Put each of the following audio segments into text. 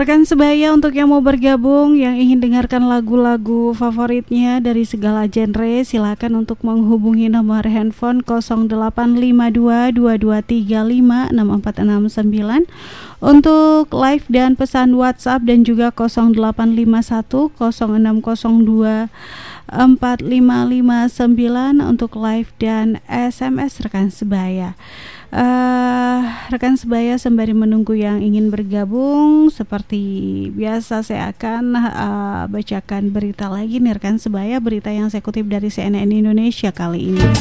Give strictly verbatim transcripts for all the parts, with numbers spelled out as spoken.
Rekan sebaya, untuk yang mau bergabung, yang ingin dengarkan lagu-lagu favoritnya dari segala genre, silakan untuk menghubungi nomor handphone nol delapan lima dua dua dua tiga lima enam empat enam sembilan untuk live dan pesan WhatsApp, dan juga nol delapan lima satu nol enam nol dua empat lima lima sembilan untuk live dan S M S rekan sebaya. Uh, rekan sebaya, sembari menunggu yang ingin bergabung, seperti biasa saya akan uh, bacakan berita lagi nih rekan sebaya, berita yang saya kutip dari C N N Indonesia kali ini.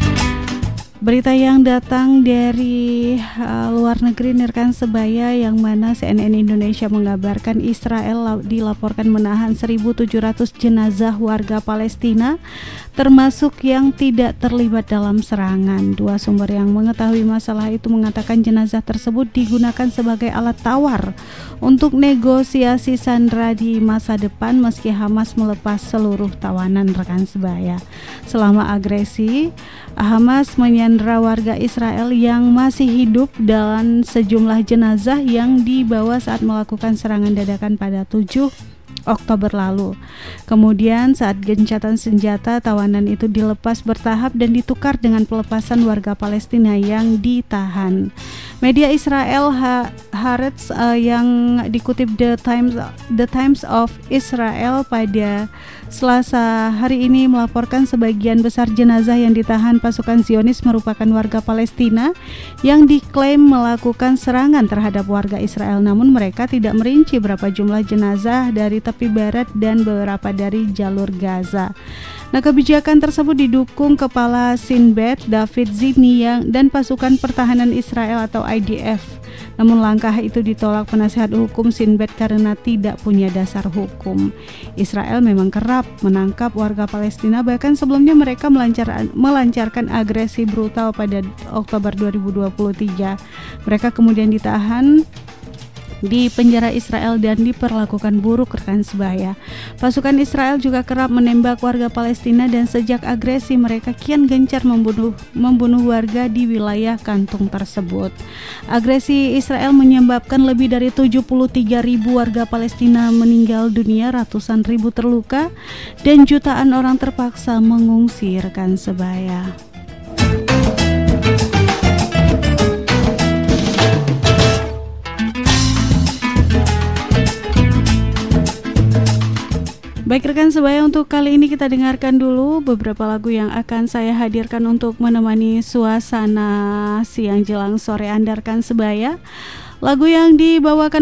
Berita yang datang dari uh, luar negeri nih rekan sebaya, yang mana C N N Indonesia mengabarkan Israel dilaporkan menahan seribu tujuh ratus jenazah warga Palestina, termasuk yang tidak terlibat dalam serangan. Dua sumber yang mengetahui masalah itu mengatakan jenazah tersebut digunakan sebagai alat tawar untuk negosiasi sandera di masa depan meski Hamas melepas seluruh tawanan rekan sebaya. Selama agresi, Hamas menyandera warga Israel yang masih hidup dan sejumlah jenazah yang dibawa saat melakukan serangan dadakan pada tujuh Oktober lalu. Kemudian saat gencatan senjata, tawanan itu dilepas bertahap dan ditukar dengan pelepasan warga Palestina yang ditahan. Media Israel ha- Haaretz uh, yang dikutip The Times The Times of Israel pada Selasa hari ini melaporkan sebagian besar jenazah yang ditahan pasukan Zionis merupakan warga Palestina yang diklaim melakukan serangan terhadap warga Israel, namun mereka tidak merinci berapa jumlah jenazah dari tepi barat dan beberapa dari jalur Gaza. Nah, kebijakan tersebut didukung Kepala Shin Bet David Zini yang dan pasukan pertahanan Israel atau I D F. Namun langkah itu ditolak penasihat hukum Shin Bet karena tidak punya dasar hukum. Israel memang kerap menangkap warga Palestina, bahkan sebelumnya mereka melancar, melancarkan agresi brutal pada Oktober dua ribu dua puluh tiga. Mereka kemudian ditahan di penjara Israel dan diperlakukan buruk rekan sebaya. Pasukan Israel juga kerap menembak warga Palestina dan sejak agresi mereka kian gencar membunuh membunuh warga di wilayah kantung tersebut. Agresi Israel menyebabkan lebih dari tujuh puluh tiga ribu warga Palestina meninggal dunia, ratusan ribu terluka, dan jutaan orang terpaksa mengungsi rekan sebaya. Baik rekan sebaya, untuk kali ini kita dengarkan dulu beberapa lagu yang akan saya hadirkan untuk menemani suasana siang jelang sore Anda rekan sebaya. Lagu yang dibawakan